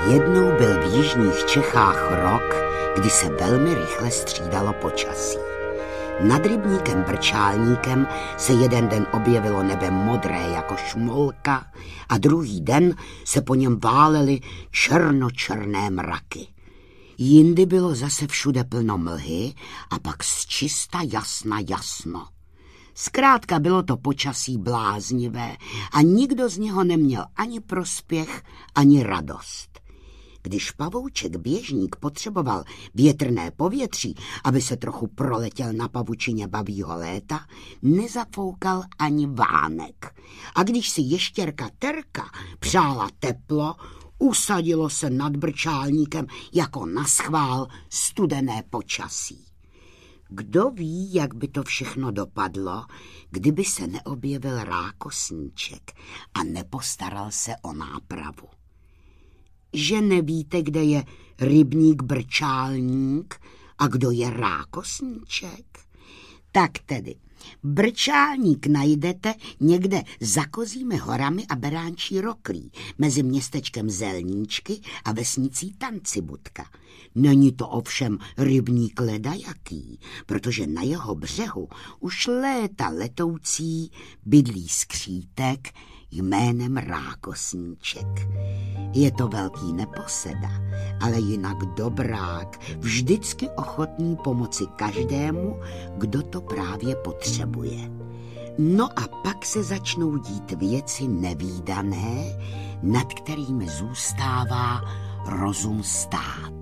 Jednou byl v jižních Čechách rok, kdy se velmi rychle střídalo počasí. Nad rybníkem Brčálníkem se jeden den objevilo nebe modré jako šmolka a druhý den se po něm válely černočerné mraky. Jindy bylo zase všude plno mlhy a pak zčista jasna jasno. Zkrátka bylo to počasí bláznivé a nikdo z něho neměl ani prospěch, ani radost. Když pavouček běžník potřeboval větrné povětří, aby se trochu proletěl na pavučině babího léta, nezafoukal ani vánek. A když si ještěrka Terka přála teplo, usadilo se nad Brčálníkem jako naschvál studené počasí. Kdo ví, jak by to všechno dopadlo, kdyby se neobjevil rákosníček a nepostaral se o nápravu. Že nevíte, kde je rybník Brčálník a kdo je rákosníček? Tak tedy, Brčálník najdete někde za Kozími horami a Beránčí roklí, mezi městečkem Zelníčky a vesnicí Tancibudka. Není to ovšem rybník ledajaký, protože na jeho břehu už léta letoucí bydlí skřítek jménem Rákosníček. Je to velký neposeda, ale jinak dobrák, vždycky ochotný pomoci každému, kdo to právě potřebuje. No a pak se začnou dít věci nevídané, nad kterými zůstává rozum stát.